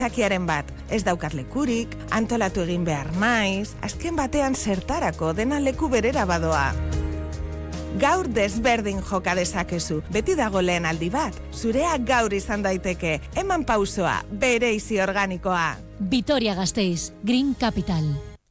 Zakiaren bat, ez daukat lekurik, antolatu egin behar maiz, azken batean zertarako dena leku berera badoa. Gaur desberdin joka dezakezu, beti dago lehen aldi bat, zurea gaur izan daiteke, eman pausoa, bereizi organikoa. Vitoria-Gasteiz, Green Capital.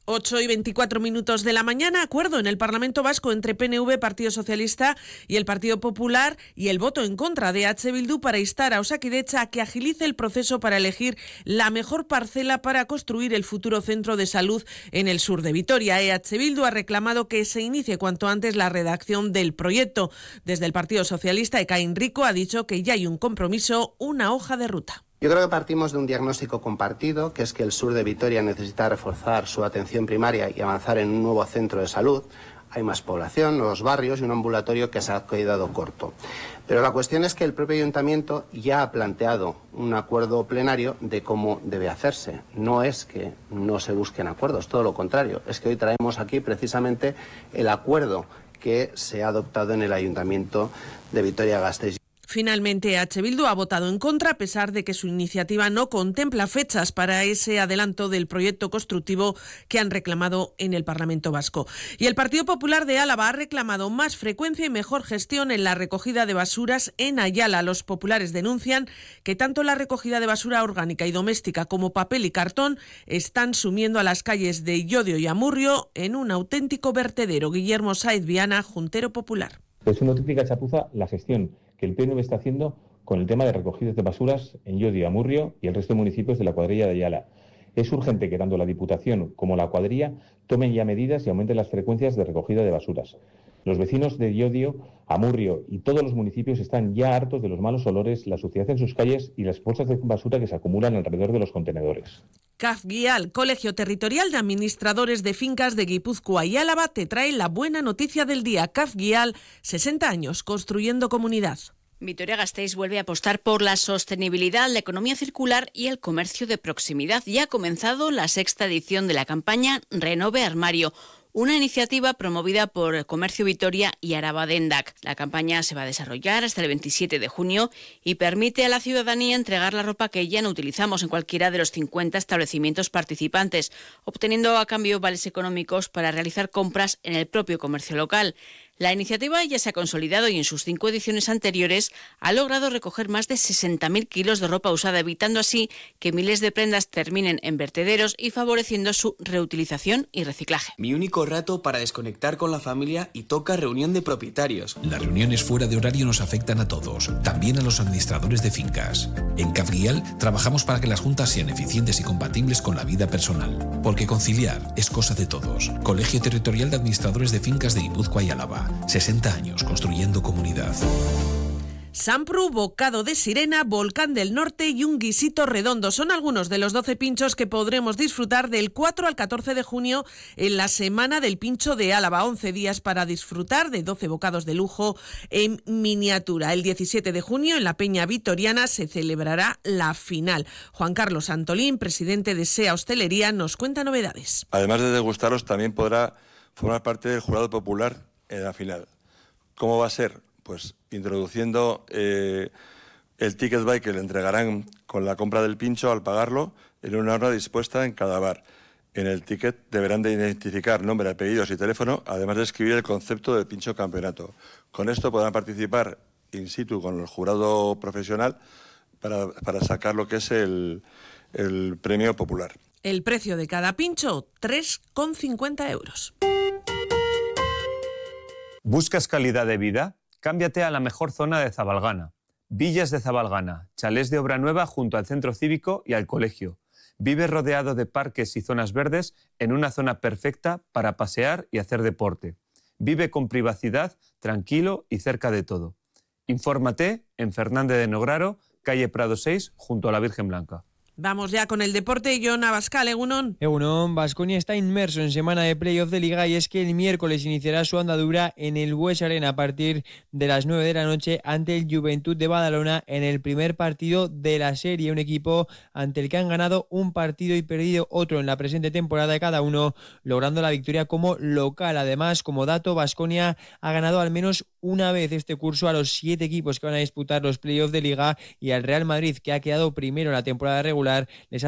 8:24 de la mañana, acuerdo en el Parlamento Vasco entre PNV, Partido Socialista y el Partido Popular, y el voto en contra de H. Bildu para instar a Osakidetza a que agilice el proceso para elegir la mejor parcela para construir el futuro centro de salud en el sur de Vitoria. H. Bildu ha reclamado que se inicie cuanto antes la redacción del proyecto. Desde el Partido Socialista, Ekain Rico ha dicho que ya hay un compromiso, una hoja de ruta. Yo creo que partimos de un diagnóstico compartido, que es que el sur de Vitoria necesita reforzar su atención primaria y avanzar en un nuevo centro de salud. Hay más población, nuevos barrios y un ambulatorio que se ha quedado corto. Pero la cuestión es que el propio ayuntamiento ya ha planteado un acuerdo plenario de cómo debe hacerse. No es que no se busquen acuerdos, todo lo contrario. Es que hoy traemos aquí precisamente el acuerdo que se ha adoptado en el ayuntamiento de Vitoria-Gasteiz. Finalmente, H. Bildu ha votado en contra, a pesar de que su iniciativa no contempla fechas para ese adelanto del proyecto constructivo que han reclamado en el Parlamento Vasco. Y el Partido Popular de Álava ha reclamado más frecuencia y mejor gestión en la recogida de basuras en Ayala. Los populares denuncian que tanto la recogida de basura orgánica y doméstica como papel y cartón están sumiendo a las calles de Llodio y Amurrio en un auténtico vertedero. Guillermo Sáez Viana, Juntero Popular. Es una auténtica chapuza la gestión que el PNV está haciendo con el tema de recogidas de basuras en Llodio, Amurrio y el resto de municipios de la cuadrilla de Ayala. Es urgente que tanto la Diputación como la cuadrilla tomen ya medidas y aumenten las frecuencias de recogida de basuras. Los vecinos de Llodio, Amurrio y todos los municipios están ya hartos de los malos olores, la suciedad en sus calles y las bolsas de basura que se acumulan alrededor de los contenedores. CAFGIAL, Colegio Territorial de Administradores de Fincas de Guipúzcoa y Álava, te trae la buena noticia del día. CAFGIAL, 60 años construyendo comunidad. Vitoria-Gasteiz vuelve a apostar por la sostenibilidad, la economía circular y el comercio de proximidad. Ya ha comenzado la 6ª edición de la campaña Renove Armario, una iniciativa promovida por Comercio Vitoria y Araba Dendac. La campaña se va a desarrollar hasta el 27 de junio y permite a la ciudadanía entregar la ropa que ya no utilizamos en cualquiera de los 50 establecimientos participantes, obteniendo a cambio vales económicos para realizar compras en el propio comercio local. La iniciativa ya se ha consolidado y en sus 5 ediciones anteriores ha logrado recoger más de 60.000 kilos de ropa usada, evitando así que miles de prendas terminen en vertederos y favoreciendo su reutilización y reciclaje. Mi único rato para desconectar con la familia y toca reunión de propietarios. Las reuniones fuera de horario nos afectan a todos, también a los administradores de fincas. En CAFGIAL trabajamos para que las juntas sean eficientes y compatibles con la vida personal, porque conciliar es cosa de todos. Colegio Territorial de Administradores de Fincas de Guipúzcoa y Álava. 60 años construyendo comunidad. Sampru, bocado de sirena, volcán del norte y un guisito redondo. Son algunos de los 12 pinchos que podremos disfrutar del 4 al 14 de junio en la Semana del Pincho de Álava. 11 días para disfrutar de 12 bocados de lujo en miniatura. El 17 de junio en la Peña Vitoriana se celebrará la final. Juan Carlos Antolín, presidente de SEA Hostelería, nos cuenta novedades. Además de degustaros, también podrá formar parte del jurado popular en la final. ¿Cómo va a ser? Pues introduciendo el ticket buy que le entregarán con la compra del pincho al pagarlo en una urna dispuesta en cada bar. En el ticket deberán de identificar nombre, apellidos y teléfono, además de escribir el concepto del pincho campeonato. Con esto podrán participar in situ con el jurado profesional para sacar lo que es el premio popular. El precio de cada pincho, 3,50 euros. ¿Buscas calidad de vida? Cámbiate a la mejor zona de Zabalgana. Villas de Zabalgana, chalés de obra nueva junto al centro cívico y al colegio. Vive rodeado de parques y zonas verdes en una zona perfecta para pasear y hacer deporte. Vive con privacidad, tranquilo y cerca de todo. Infórmate en Fernández de Nograro, calle Prado 6, junto a la Virgen Blanca. Vamos ya con el deporte. Jon Abascal, Egunon. Egunon, Baskonia está inmerso en semana de playoff de Liga y es que el miércoles iniciará su andadura en el Bues Arena a partir de las 9 de la noche ante el Joventut de Badalona en el primer partido de la serie, un equipo ante el que han ganado un partido y perdido otro en la presente temporada de cada uno, logrando la victoria como local. Además, como dato, Baskonia ha ganado al menos una vez este curso a los 7 equipos que van a disputar los playoffs de Liga y al Real Madrid, que ha quedado primero en la temporada regular, les ha